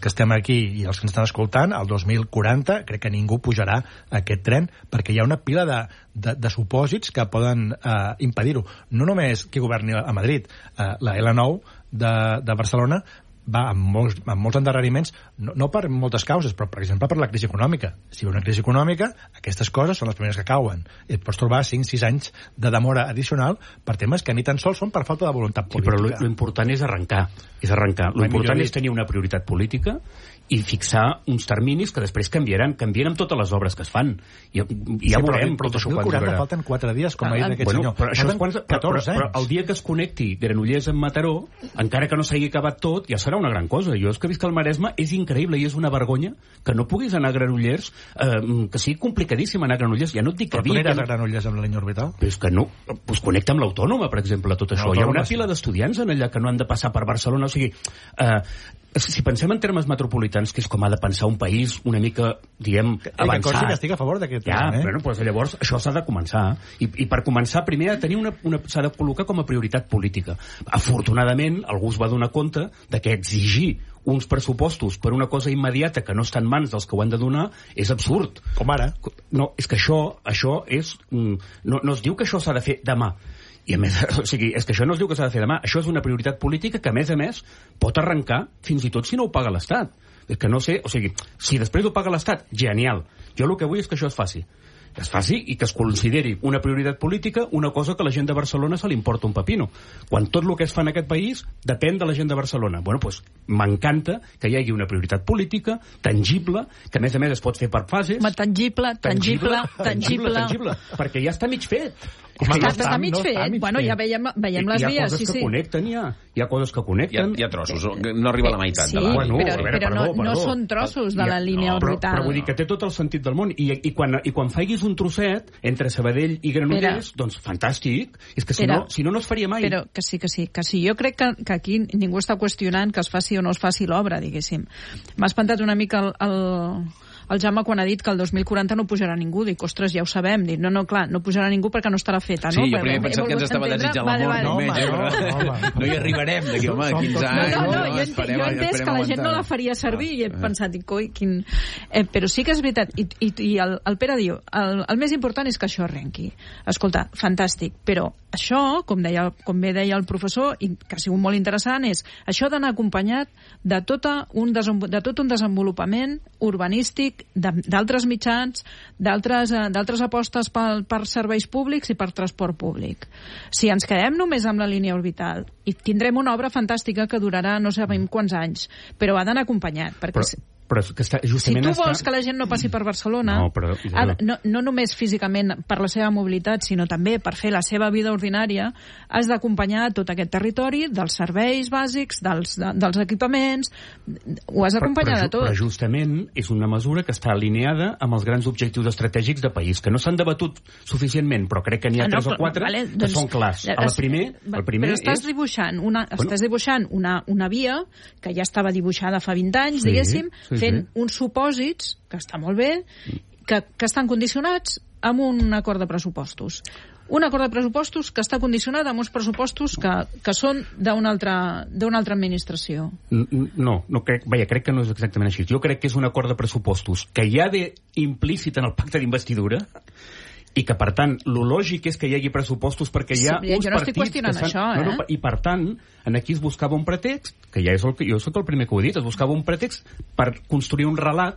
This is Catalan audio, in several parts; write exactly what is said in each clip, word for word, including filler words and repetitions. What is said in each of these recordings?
que estem aquí i els que ens estan escoltant, el dos mil quaranta crec que ningú pujarà a aquest tren perquè hi ha una pila de, de, de supòsits que poden eh, impedir-ho. No només qui governi a Madrid, eh, la L nou de, de Barcelona va amb molts, amb molts endarreriments, no, no per moltes causes, però, per exemple, per la crisi econòmica. Si hi ha una crisi econòmica, aquestes coses són les primeres que cauen. I et pots trobar cinc sis anys de demora addicional per temes que ni tan sols són per falta de voluntat política. Sí, però l'important és arrencar. És arrencar. L'important és tenir una prioritat política i fixar uns terminis que després canviaran, canvien amb totes les obres que es fan. I, i ja sí, veurem però, tot això quan durarà. Falten quatre dies, com ha dit aquest bueno, senyor. Però, això és quants, catorze però, però, però el dia que es connecti Granollers amb Mataró, encara que no s'hagi acabat tot, ja serà una gran cosa. Jo és que visc al Maresme, és increïble i és una vergonya que no puguis anar a Granollers, eh, que sigui complicadíssim anar a Granollers. Ja no et dic que... Però tu aniràs a Granollers amb la línia orbital? Però és que no. Pues connecta amb l'Autònoma, per exemple, tot això. No, hi ha una pila d'estudiants en allà que no han de passar per Barcelona. O sigui, eh, si pensem en termes metropolitans, que és com ha de pensar un país una mica, diguem, avançat... Que estic a favor d'aquest ja, tema, eh? Bueno, pues, llavors això s'ha de començar. I, i per començar, primer ha de tenir una, una, s'ha de col·locar com a prioritat política. Afortunadament, algú es va donar compte de que exigir uns pressupostos per una cosa immediata que no està en mans dels que ho han de donar és absurd. Com ara? No, és que això, això és... No, no es diu que això s'ha de fer demà. I a més, o sigui, és que això no es diu que s'ha de fer demà. Això és una prioritat política que, a més a més, pot arrencar fins i tot si no ho paga l'Estat. És que no sé, o sigui, si després ho paga l'Estat, genial. Jo el que vull és que això es faci. Que es faci i que es consideri una prioritat política una cosa que a la gent de Barcelona se li importa un pepino. Quan tot el que es fa en aquest país depèn de la gent de Barcelona. Bueno, doncs m'encanta que hi hagi una prioritat política tangible, que a més a més es pot fer per fases. Ma, tangible, tangible, tangible, tangible, tangible, perquè ja està mig fet. Home, està, està, està mig no fet. Està mig bueno, fet. Ja veiem, veiem les vies. Hi ha coses sí, que sí. connecten, ja. Hi ha coses que connecten. Hi ha, hi ha trossos, no arriba a la meitat. Sí, de la... bueno, però, veure, però perdó, no, perdó. no són trossos de la línia no, però, orbital. Però vull dir que té tot el sentit del món. I, i, quan, i quan faiguis un trosset entre Sabadell i Granollers, Pere. doncs fantàstic. És que si no, si no, no es faria mai. Però que sí, que sí. Que sí. Jo crec que, que aquí ningú està qüestionant que es faci o no es faci l'obra, diguéssim. M'ha espantat una mica el... el... el Jaume quan ha dit que el dos mil quaranta no pujarà ningú, dic, ostres, ja ho sabem, dic, no, no, clar, no pujarà ningú perquè no estarà feta, no? Sí, jo primer he pensat que ens estava desitjant la mort, no, no, no hi arribarem d'aquí, home, quinze anys, no, no, jo, esperem, jo he entès que la gent no la faria servir i he pensat, dic, oi, quin... Eh, però sí que és veritat, i, i, i el, el Pere diu, el, el més important és que això arrenqui. Escolta, fantàstic, però això, com, deia, com bé deia el professor, i que ha sigut molt interessant, és això d'anar acompanyat de, tota un, de tot un desenvolupament urbanístic d'altres mitjans, d'altres apostes per, per serveis públics i per transport públic. Si ens quedem només amb la línia orbital, i tindrem una obra fantàstica que durarà no sabem quants anys, però ha d'anar acompanyat, perquè... Però... Però que està, justament si tu vols està... que la gent no passi per Barcelona, no, però, ha, no, no només físicament per la seva mobilitat, sinó també per fer la seva vida ordinària, has d'acompanyar tot aquest territori dels serveis bàsics, dels, de, dels equipaments, ho has d'acompanyar de tot. Però justament és una mesura que està alineada amb els grans objectius estratègics de país, que no s'han debatut suficientment, però crec que n'hi ha ah, no, tres o quatre vale, que doncs, són clars. El primer, el primer però estàs és... dibuixant, una, bueno, estàs dibuixant una, una via que ja estava dibuixada fa vint anys, sí, diguéssim, sí, fent sí. uns supòsits, que està molt bé, que, que estan condicionats amb un acord de pressupostos. Un acord de pressupostos que està condicionat amb uns pressupostos que, que són d'una altra, d'una altra administració. No, no crec, vaja, crec que no és exactament així. Jo crec que és un acord de pressupostos que hi ha de implícit en el pacte d'investidura i que, per tant, lo lògic és que hi hagi pressupostos perquè hi ha sí, uns jo no partits... estic qüestionant que això, eh? No, no, I, per tant, en aquí es buscava un pretext, que ja és el que... Jo soc el primer que ho he dit, es buscava un pretext per construir un relat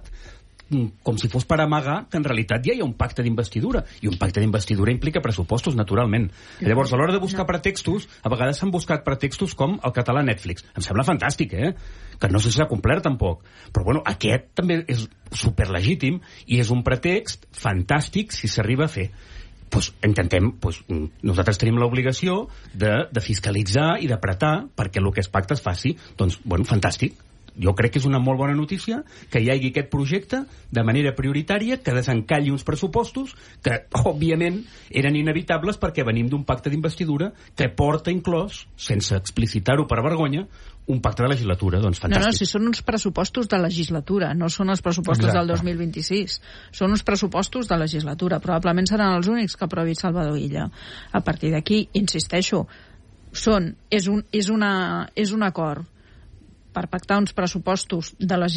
com si fos per amagar que en realitat ja hi ha un pacte d'investidura, i un pacte d'investidura implica pressupostos, naturalment. Llavors, a l'hora de buscar pretextos, a vegades s'han buscat pretextos com el català Netflix. Em sembla fantàstic, eh? Que no sé si s'ha complert tampoc. Però, bueno, aquest també és superlegítim i és un pretext fantàstic si s'arriba a fer. Pues intentem, pues, nosaltres tenim l'obligació de, de fiscalitzar i d'apretar perquè el que es pacta es faci. Doncs, bueno, fantàstic. Jo crec que és una molt bona notícia que hi hagi aquest projecte de manera prioritària, que desencalli uns pressupostos que, òbviament, eren inevitables perquè venim d'un pacte d'investidura que porta inclòs, sense explicitar-ho per vergonya, un pacte de legislatura. Doncs fantàstic. No, no, si són uns pressupostos de legislatura, no són els pressupostos Exacte. del dos mil vint-i-sis. Són uns pressupostos de legislatura. Probablement seran els únics que aprovi Salvador Illa. A partir d'aquí, insisteixo, són, és un, és una, és un acord per pactar uns pressupostos de legislatura